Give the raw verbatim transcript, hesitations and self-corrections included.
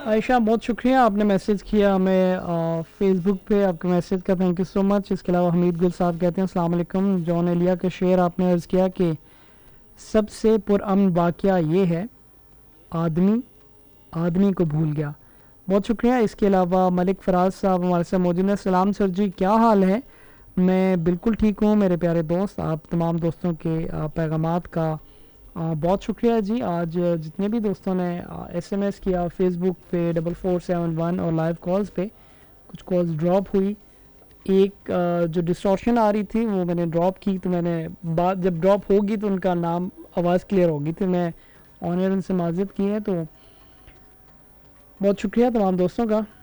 आयशा, बहुत शुक्रिया, आपने मैसेज किया हमें फेसबुक पे, आपके मैसेज का थैंक यू सो मच। इसके अलावा हमीद गुल साहब कहते हैं अस्सलाम वालेकुम। जॉन एलिया का शेर आपने अर्ज़ किया कि सबसे पुरअमन वाक़या ये है, आदमी आदमी को भूल गया। बहुत शुक्रिया। इसके अलावा मलिक फराज साहब हमारे साथ मौजूद हैं। सलाम सर जी, क्या हाल है? मैं बिल्कुल ठीक हूँ मेरे प्यारे दोस्त। आप तमाम दोस्तों के पैगामात का आ, बहुत शुक्रिया जी। आज जितने भी दोस्तों ने एस एम एस किया फेसबुक पे डबल फोर सेवन वन और लाइव कॉल्स पे, कुछ कॉल्स ड्रॉप हुई। एक आ, जो डिस्टॉर्शन आ रही थी वो मैंने ड्रॉप की, तो मैंने बात जब ड्रॉप होगी तो उनका नाम आवाज़ क्लियर होगी, तो मैं ऑनर उनसे माजरत की है। तो बहुत शुक्रिया तमाम दोस्तों का।